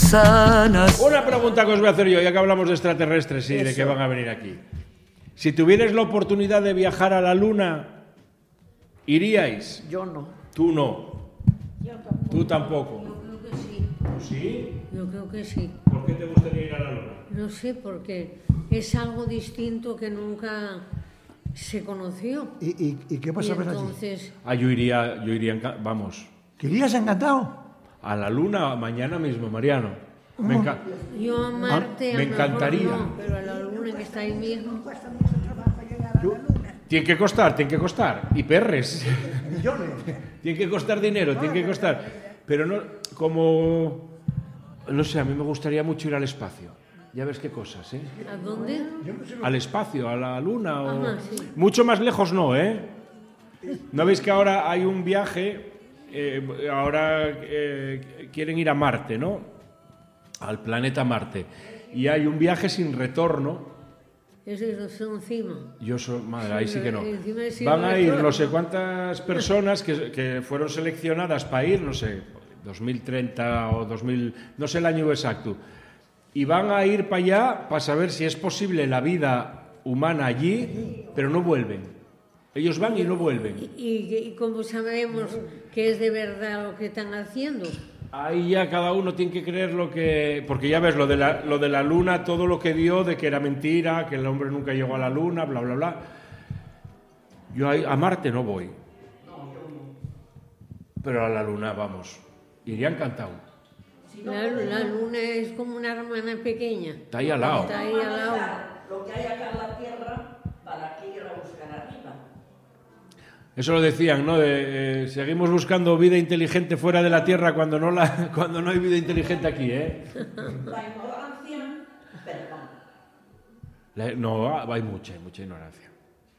sanas. Una pregunta que os voy a hacer yo, ya que hablamos de extraterrestres y de que van a venir aquí. Si tuvierais la oportunidad de viajar a la Luna, ¿iríais? Yo no. Tú no. Yo tampoco. Tú tampoco. Yo creo que sí. ¿Sí? Yo creo que sí. ¿Por qué te gustaría ir a la Luna? No sé, porque es algo distinto que nunca se conoció. ¿Y qué vas a ver allí? Entonces, Yo iría, vamos, ¿Que irías encantado? a la Luna mañana mismo, Mariano. yo a Marte me a lo mejor encantaría. no, pero a la Luna que está ahí mismo. Tiene que costar. Y perres. Millones. Tiene que costar dinero, tiene que costar. Pero no, como... No sé, a mí me gustaría mucho ir al espacio. Ya ves qué cosas, ¿eh? ¿A dónde? Al espacio, a la Luna. O... Ajá, sí. Mucho más lejos no, ¿eh? ¿No veis que ahora hay un viaje? Quieren ir a Marte, ¿no? Al planeta Marte. Y hay un viaje sin retorno. Eso son encima. Madre, ahí sí que no. Encima de sin Van a ir retorno. no sé cuántas personas que fueron seleccionadas para ir, no sé, 2030 o 2000, no sé el año exacto. Y van a ir para allá para saber si es posible la vida humana allí, pero no vuelven. Ellos van y no vuelven. ¿Y cómo sabemos que es de verdad lo que están haciendo? Ahí ya cada uno tiene que creer lo que... Porque ya ves, lo de la Luna, todo lo que dio de que era mentira, que el hombre nunca llegó a la Luna, bla, bla, bla. Yo a Marte no voy. Pero a la Luna, vamos. Iría encantado. La Luna es como una hermana pequeña. Está ahí al lado. Está ahí al lado. Lo que hay acá en la Tierra, ¿para qué ir a buscar arriba? Eso lo decían, ¿no? Seguimos buscando vida inteligente fuera de la Tierra cuando no hay vida inteligente aquí, ¿eh? La ignorancia, perdón. No, hay mucha ignorancia.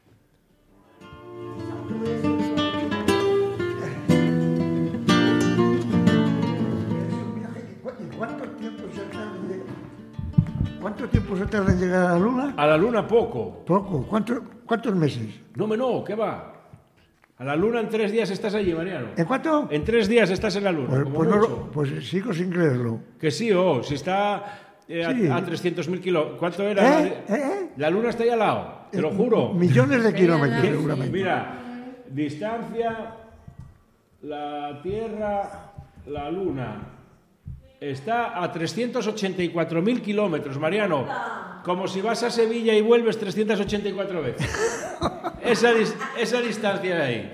¿Cuánto tiempo se tarda en llegar a la Luna? A la Luna poco. Poco. ¿Cuántos meses? No, ¿qué va? A la Luna en 3 días estás allí, Mariano. ¿En cuánto? En 3 días estás en la Luna, como mucho. Pues sigo sin creerlo. Que sí, si está a 300.000 kilómetros. ¿Cuánto era? La Luna está ahí al lado, te lo juro. Millones de kilómetros, seguramente. Mira, distancia, la Tierra, la Luna. Está a 384.000 kilómetros, Mariano. Como si vas a Sevilla y vuelves 384 veces. Esa distancia de ahí.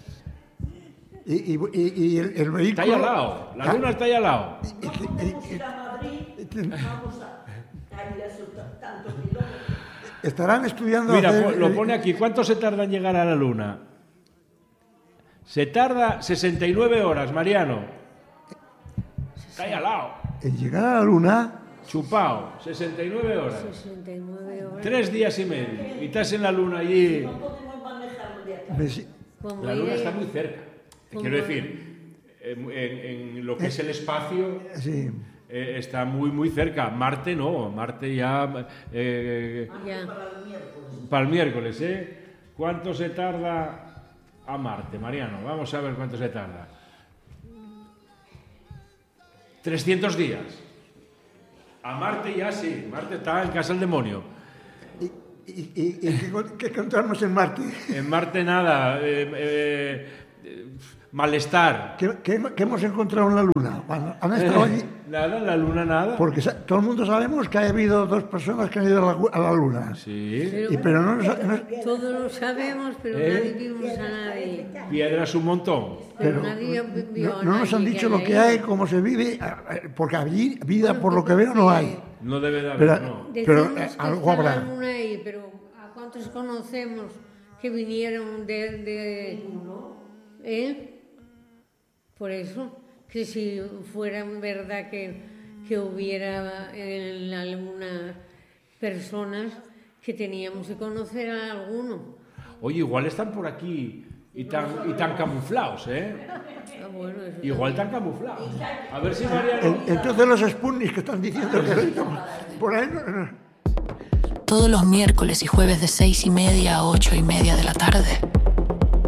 Y el vehículo... Está ahí al lado. La Luna está ahí al lado. Vamos a ir a Madrid, vamos a ir a esos tantos kilómetros. Estarán estudiando... Mira, lo pone aquí. ¿Cuánto se tarda en llegar a la Luna? Se tarda 69 horas, Mariano. Está ahí al lado. En llegar a la Luna... Chupao, 69 horas. 69 horas. 3 días y medio. Y estás en la Luna allí. No podemos manejarlo de acá. Como La Luna ir- está muy cerca. Te quiero decir, en lo que es el espacio, Sí. está muy, muy cerca. Marte no. Marte ya... Ya. para el miércoles, ¿eh? ¿Cuánto se tarda a Marte, Mariano? Vamos a ver cuánto se tarda. 300 días. A Marte ya sí. Marte está en casa del demonio. ¿Y qué encontramos en Marte? En Marte nada. Malestar. ¿Qué hemos encontrado en la Luna? ¿Han estado allí? Nada, en la Luna nada. Porque todo el mundo sabemos que ha habido 2 personas que han ido a la Luna. Sí. Pero no Todos lo sabemos, pero nadie vimos a nadie. Piedras un montón. Pero nadie vio a no nos han nadie dicho que lo que haya hay, ido. cómo se vive, porque allí vida, por lo que veo, no hay. No debe de haber, Pero- no. Decimos Pero, que algo está habrá. la Luna ahí, pero ¿a cuántos conocemos que vinieron ¿eh? Por eso, que si fuera verdad que hubiera en la Luna personas, que teníamos que conocer a alguno. Oye, igual están por aquí y tan camuflados, ¿eh? Ah, bueno, eso Igual tan camuflados. A ver si Mariano... Entonces los Sputniks que están diciendo que por ahí no. Todos los miércoles y jueves de 6:30 a 8:30 de la tarde,